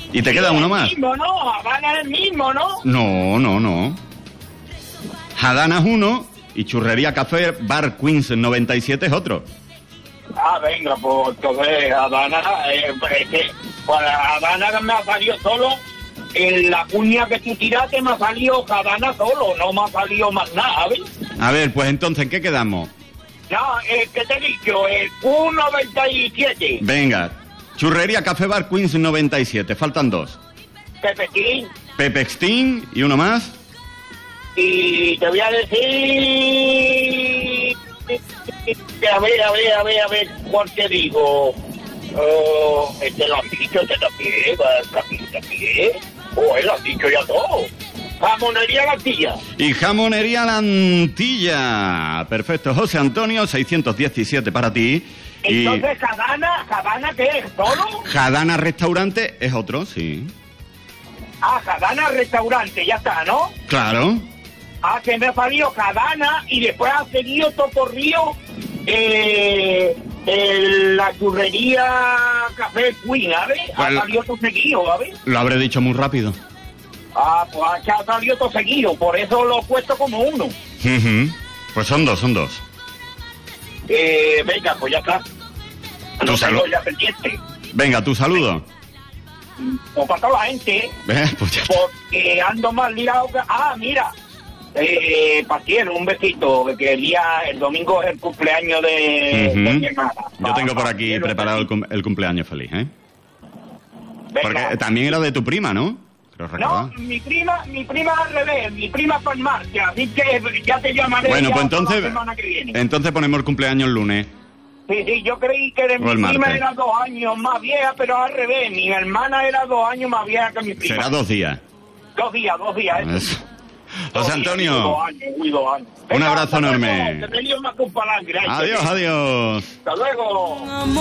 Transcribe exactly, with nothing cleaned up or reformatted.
¿Y te queda uno más? Es el mismo, ¿no? Habana es el mismo, ¿no? No, no, no. Hadana es uno y Churrería Café Bar Queens noventa y siete es otro. Ah, venga, pues entonces Habana, eh, es que para Habana me ha salido solo, en la cuña que tú tiraste me ha salido Habana solo, no me ha salido más nada, ¿ves? A ver, pues entonces, ¿en qué quedamos? No, el que te he dicho, el Q noventa y siete. Venga, Churrería Café Bar Queens noventa y siete, faltan dos. Pepetín. Pepextín y uno más. Y te voy a decir... A ver, a ver, a ver, a ver, ¿cuál te digo? Oh, este lo han dicho, este también, también, también. Oh, él lo han dicho ya todo. Jamonería La Antilla. Y Jamonería La Antilla. Perfecto, José Antonio, seiscientos diecisiete para ti. Entonces, y... Jadana, ¿Jadana qué es? ¿Solo? Jadana Restaurante es otro, sí. Ah, Jadana Restaurante, ya está, ¿no? Claro. Ah, que me ha salido Jadana y después ha seguido Tocorrío, eh, el, la churrería Café Queen, ¿sabes? Ha salido todo seguido, ¿sabes? Lo habré dicho muy rápido. Ah, pues ha salido todo seguido, por eso lo he puesto como uno. Uh-huh. Pues son dos, son dos. Eh, venga, pues ya está. Tu saludo. Ya pendiente. Venga, tu saludo. Pues para toda la gente, ¿Eh? Pues ya está. Porque ando más liado que... Ah, mira. Eh, Patier, un besito, que el día, el domingo es el cumpleaños de, uh-huh. de mi hermana. Yo tengo por aquí ah, preparado el, cum- el cumpleaños feliz, ¿eh? Venga. Porque también era de tu prima, ¿no? No, mi prima, mi prima al revés, mi prima para el marcha, así que ya te llamaré. Bueno, ya pues entonces, la semana que viene. entonces ponemos el cumpleaños el lunes. Sí, sí, yo creí que de mi prima martes. Era dos años más vieja, pero al revés, mi hermana era dos años más vieja que mi prima. Será dos días. Dos días, dos días. Eso. José Antonio, dos años, muy dos años. Un abrazo enorme. Luego, te más con palangre, adiós, adiós. Hasta luego.